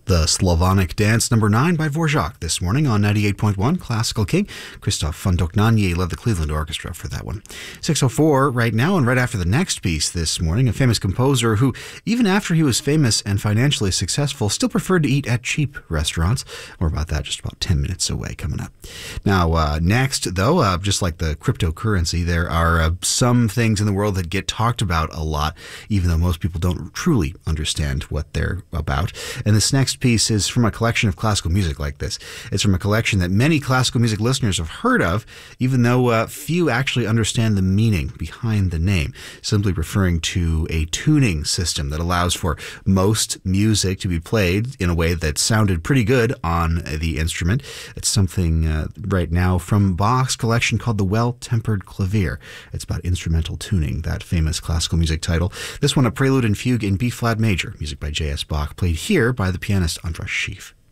The Slavonic Dance number 9 by Dvorak this morning on 98.1 Classical King. Christophe von Dohnanyi led the Cleveland Orchestra for that one. 6:04 right now, and right after the next piece this morning, a famous composer who, even after he was famous and financially successful, still preferred to eat at cheap restaurants. More about that just about 10 minutes away coming up. Now, next, though, just like the cryptocurrency, there are some things in the world that get talked about a lot, even though most people don't truly understand what they're about. And this next piece is from a collection of classical music like this. It's from a collection that many classical music listeners have heard of, even though few actually understand the meaning behind the name, simply referring to a tuning system that allows for most music to be played in a way that sounded pretty good on the instrument. It's something right now from Bach's collection called the Well-Tempered Clavier. It's about instrumental tuning, that famous classical music title. This one, a prelude and fugue in B-flat major, music by J.S. Bach, played here by the pianist Andras Schiff.